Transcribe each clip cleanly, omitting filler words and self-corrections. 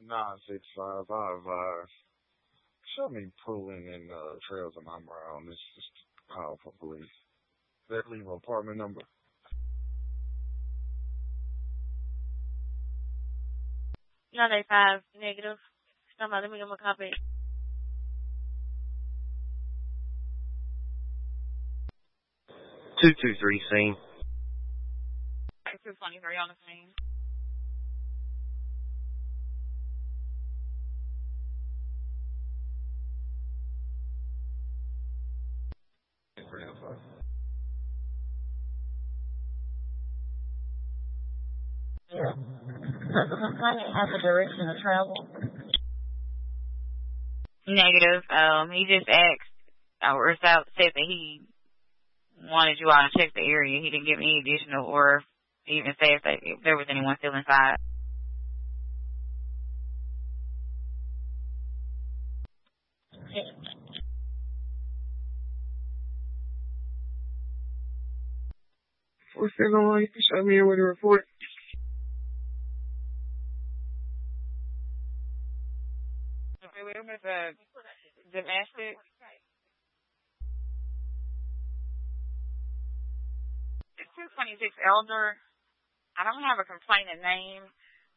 96555. Show me pulling in trails of my brown. It's just powerful police. They leave apartment number. 985 negative. Somebody, let me give him a copy. Two-two-three scene. 223 on the scene. Yeah. Does the complainant have the direction of travel? Negative. He just asked, or said that he wanted you all to check the area. He didn't give any additional or even say if there was anyone still inside. What's going on? You can show me with a report. Okay, we're with the domestic. It's 226 Elder. I don't have a complainant name.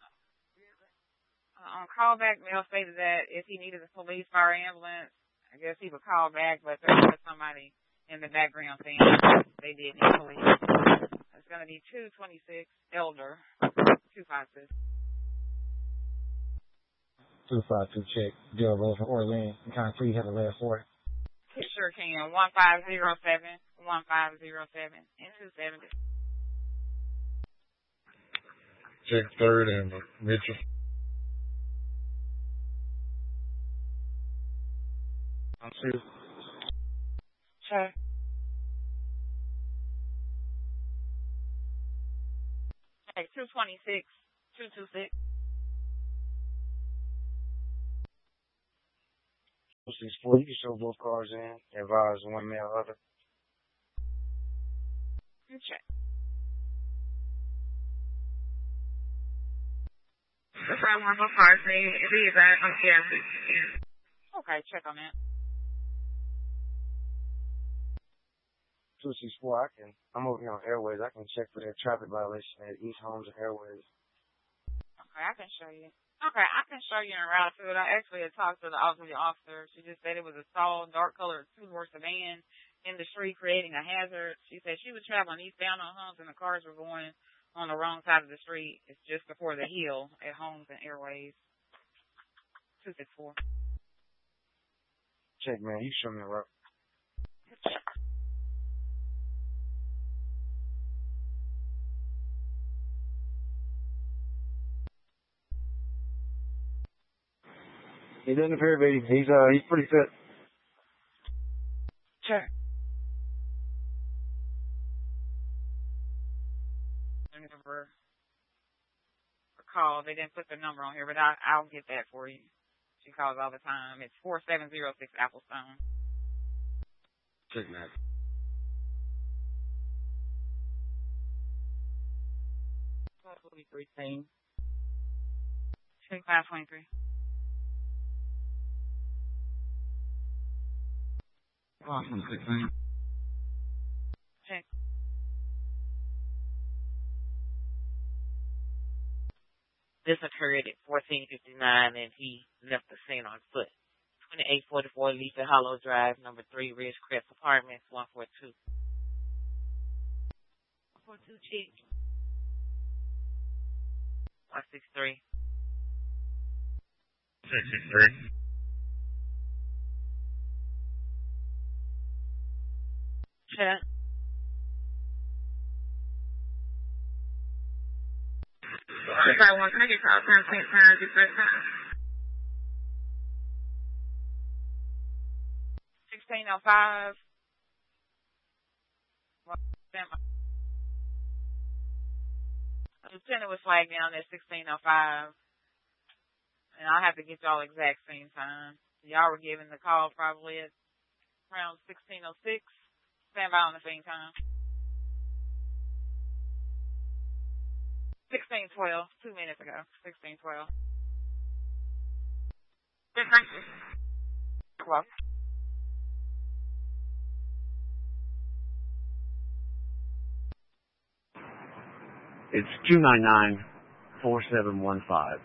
On callback, Mel stated that if he needed a police fire ambulance, I guess he would call back, but there was somebody in the background saying they did need police. It's going to be 226 Elder, 256. 252 check. Bill Road from Orleans. You kind of free have the last four. Sure can. 1507, 1507, and 270. Check third and Mitchell. On two. Sure. Okay, 226, 226. 264. You can show both cars in. Advise one male other. Check. That's right, one more car. See, yeah. Okay, check on that. 264. I'm over here on Airways. I can check for that traffic violation at East Homes and Airways. Okay, I can show you. Okay, I can show you en route to it. I actually had talked to the officer. She just said it was a tall, dark-colored two-horse sedan in the street creating a hazard. She said she was traveling eastbound on Homes and the cars were going on the wrong side of the street. It's just before the hill at Homes and Airways. 264. Check, man. You show me the route. He doesn't appear, baby. He's pretty fit. Sure. Number for call. They didn't put the number on here, but I'll get that for you. She calls all the time. It's 4706 Applestone. Check that. Will be 13. Check 523. Awesome, 16. Check. This occurred at 1459 and he left the scene on foot. 2844 Lisa Hollow Drive, number 3, Ridgecrest Apartments, 142. 142 check. 163. 663. Check. Sorry, one. Can I get called 10 just 1605. Lieutenant was flagged down at 1605. And I'll have to get y'all exact same time. Y'all were given the call probably at around 1606. Stand by on the same time. 1612, 2 minutes ago. 1612. Well, It's 299-4715.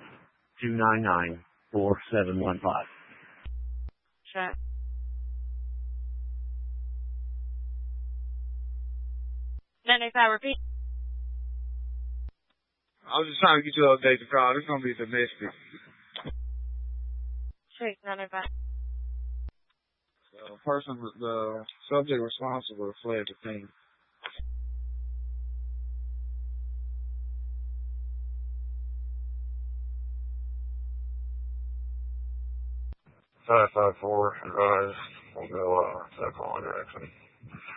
299-4715. check. Then if I repeat, I was just trying to get you to update the call. It's gonna be domestic. check, none of that. The subject responsible fled the scene. 554, advised, we'll go, that calling direction.